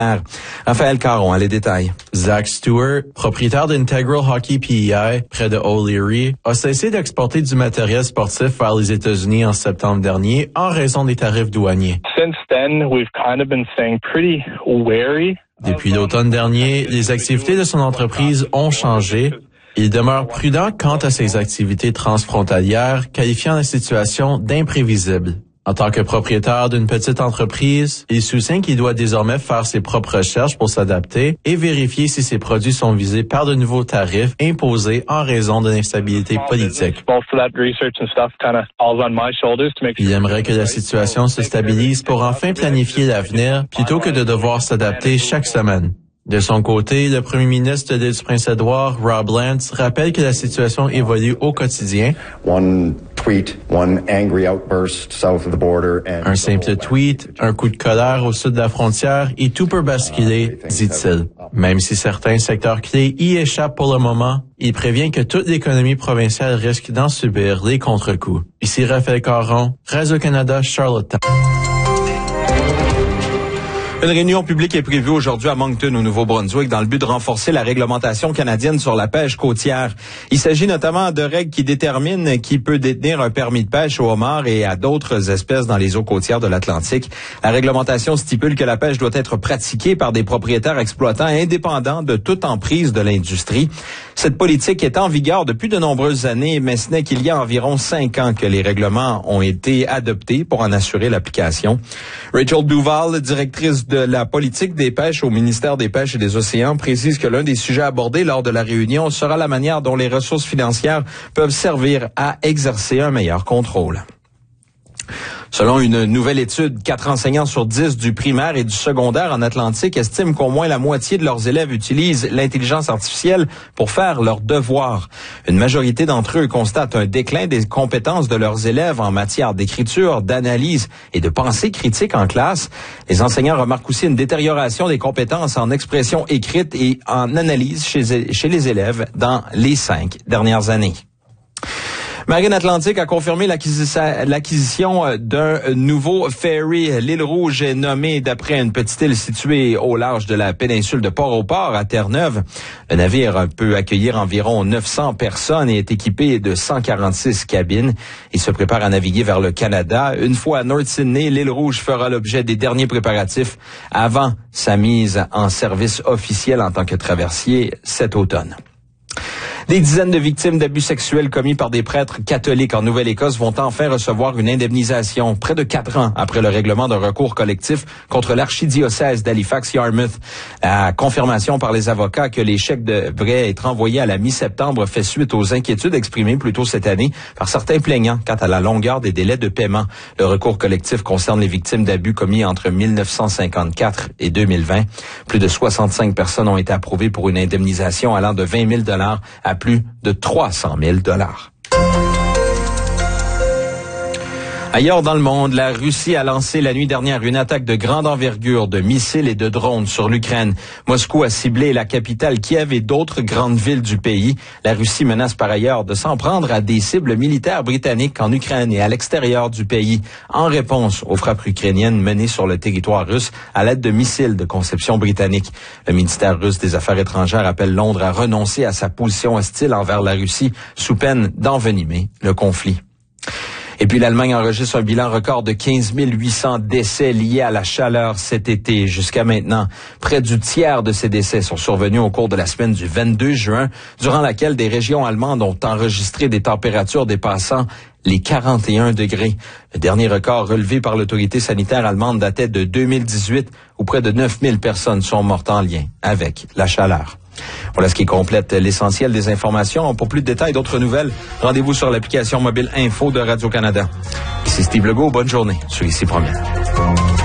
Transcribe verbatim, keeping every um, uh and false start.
Raphaël Caron a les détails. Zach Stewart, propriétaire d'Integral Hockey P E I près de O'Leary, a cessé d'exporter du matériel sportif vers les États-Unis en septembre dernier en raison des tarifs douaniers. Since then, we've kind of been staying pretty wary. Depuis l'automne dernier, les activités de son entreprise ont changé. Il demeure prudent quant à ses activités transfrontalières, qualifiant la situation d'imprévisible. En tant que propriétaire d'une petite entreprise, il soutient qu'il doit désormais faire ses propres recherches pour s'adapter et vérifier si ses produits sont visés par de nouveaux tarifs imposés en raison de l'instabilité politique. Il aimerait que la situation se stabilise pour enfin planifier l'avenir plutôt que de devoir s'adapter chaque semaine. De son côté, le premier ministre de l'île du Prince-Édouard, Rob Lance, rappelle que la situation évolue au quotidien. One tweet, one angry outburst south of the border and un simple tweet, un coup de colère au sud de la frontière et tout peut basculer, dit-il. Même si certains secteurs clés y échappent pour le moment, il prévient que toute l'économie provinciale risque d'en subir les contre-coups. Ici Raphaël Caron, Radio-Canada, Charlottetown. Une réunion publique est prévue aujourd'hui à Moncton, au Nouveau-Brunswick, dans le but de renforcer la réglementation canadienne sur la pêche côtière. Il s'agit notamment de règles qui déterminent qui peut détenir un permis de pêche au homard et à d'autres espèces dans les eaux côtières de l'Atlantique. La réglementation stipule que la pêche doit être pratiquée par des propriétaires exploitants indépendants de toute emprise de l'industrie. Cette politique est en vigueur depuis de nombreuses années, mais ce n'est qu'il y a environ cinq ans que les règlements ont été adoptés pour en assurer l'application. Rachel Duval, directrice de la politique des pêches au ministère des Pêches et des Océans, précise que l'un des sujets abordés lors de la réunion sera la manière dont les ressources financières peuvent servir à exercer un meilleur contrôle. Selon une nouvelle étude, quatre enseignants sur dix du primaire et du secondaire en Atlantique estiment qu'au moins la moitié de leurs élèves utilisent l'intelligence artificielle pour faire leurs devoirs. Une majorité d'entre eux constatent un déclin des compétences de leurs élèves en matière d'écriture, d'analyse et de pensée critique en classe. Les enseignants remarquent aussi une détérioration des compétences en expression écrite et en analyse chez, chez les élèves dans les cinq dernières années. Marine Atlantique a confirmé l'acquisition d'un nouveau ferry. L'île Rouge est nommée d'après une petite île située au large de la péninsule de Port-au-Port à Terre-Neuve. Le navire peut accueillir environ neuf cents personnes et est équipé de cent quarante-six cabines. Il se prépare à naviguer vers le Canada. Une fois à North Sydney, l'île Rouge fera l'objet des derniers préparatifs avant sa mise en service officiel en tant que traversier cet automne. Des dizaines de victimes d'abus sexuels commis par des prêtres catholiques en Nouvelle-Écosse vont enfin recevoir une indemnisation près de quatre ans après le règlement d'un recours collectif contre l'archidiocèse d'Halifax-Yarmouth. La confirmation par les avocats que les chèques devraient être envoyés à la mi-septembre fait suite aux inquiétudes exprimées plus tôt cette année par certains plaignants quant à la longueur des délais de paiement. Le recours collectif concerne les victimes d'abus commis entre mille neuf cent cinquante-quatre et deux mille vingt. Plus de soixante-cinq personnes ont été approuvées pour une indemnisation allant de vingt mille dollars à plus de trois cent mille dollars. Ailleurs dans le monde, la Russie a lancé la nuit dernière une attaque de grande envergure de missiles et de drones sur l'Ukraine. Moscou a ciblé la capitale Kiev et d'autres grandes villes du pays. La Russie menace par ailleurs de s'en prendre à des cibles militaires britanniques en Ukraine et à l'extérieur du pays, en réponse aux frappes ukrainiennes menées sur le territoire russe à l'aide de missiles de conception britannique. Le ministère russe des Affaires étrangères appelle Londres à renoncer à sa position hostile envers la Russie sous peine d'envenimer le conflit. Et puis l'Allemagne enregistre un bilan record de quinze mille huit cents décès liés à la chaleur cet été. Jusqu'à maintenant, près du tiers de ces décès sont survenus au cours de la semaine du vingt-deux juin, durant laquelle des régions allemandes ont enregistré des températures dépassant les quarante et un degrés. Le dernier record relevé par l'autorité sanitaire allemande datait de deux mille dix-huit, où près de neuf mille personnes sont mortes en lien avec la chaleur. Voilà ce qui complète l'essentiel des informations. Pour plus de détails et d'autres nouvelles, rendez-vous sur l'application mobile Info de Radio-Canada. Ici Steve Legault, bonne journée sur Ici Première.